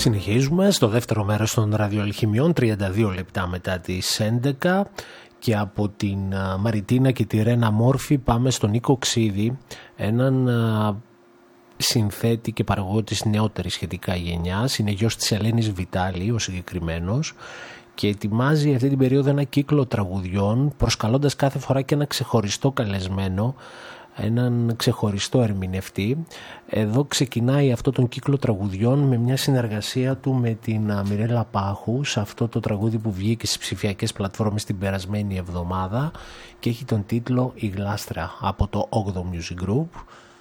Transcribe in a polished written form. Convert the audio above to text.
Συνεχίζουμε στο δεύτερο μέρος των ραδιοαλχημιών, 32 λεπτά μετά τις 11, και από την Μαριτίνα και τη Ρένα Μόρφη πάμε στον Νίκο Ξίδη, έναν συνθέτη και παραγωγό της νεότερης σχετικά γενιάς. Είναι γιος της Ελένης Βιτάλη ο συγκεκριμένος και ετοιμάζει αυτή την περίοδο ένα κύκλο τραγουδιών, προσκαλώντας κάθε φορά και ένα ξεχωριστό καλεσμένο, έναν ξεχωριστό ερμηνευτή. Εδώ ξεκινάει αυτό τον κύκλο τραγουδιών με μια συνεργασία του με την Μιρέλα Πάχου σε αυτό το τραγούδι που βγήκε στις ψηφιακές πλατφόρμες την περασμένη εβδομάδα και έχει τον τίτλο «Η Γλάστρα» από το 8ο Music Group.